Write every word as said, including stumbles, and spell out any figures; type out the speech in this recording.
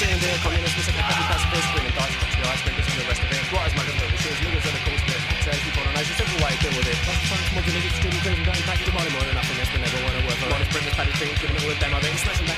saying they're communists, we said they're petty pacifists, bringing darts, touch the ice makers and the rest of it. Squatters, maggots, no shoes, niggas on the coast bit. Says we colonize, it's every way to deal with it. That's the science, modern idiots, student, crazy, dying, back to the money more than nothing else, we never want to work for. Honest, bring this petty thing to the middle of them, I think, smashing